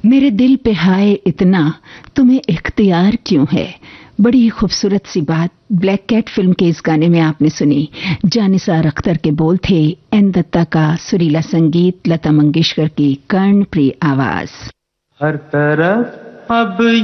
मेरे दिल पे हाय इतना तुम्हें इख्तियार क्यों है। बड़ी ही खूबसूरत सी बात ब्लैक कैट फिल्म के इस गाने में आपने सुनी। जानिसार अख्तर के बोल थे, एन दत्ता का सुरीला संगीत, लता मंगेशकर की कर्णप्रिय आवाज। हर तरफ अब